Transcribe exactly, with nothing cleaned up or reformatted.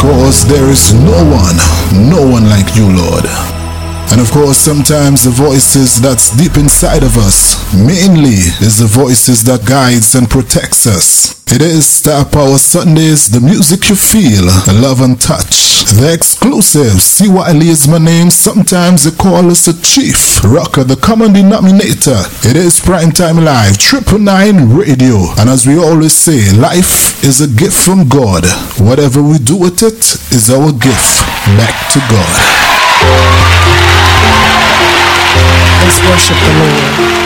because there is no one, no one like you, Lord. And of course, sometimes the voices that's deep inside of us, mainly is the voices that guides and protects us. It is Star Power Sundays, the music you feel, the love and touch, the exclusive. C Wiley is my name, sometimes they call us the chief rocker, the common denominator. It is Primetime Live, Triple Nine Radio. And as we always say, life is a gift from God. Whatever we do with it is our gift back to God. Let's worship the Lord.